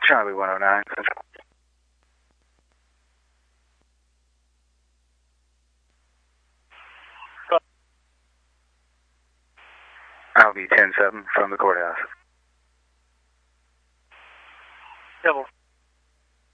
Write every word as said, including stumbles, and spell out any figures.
Charlie one oh nine. I'll be ten seven from the courthouse. Double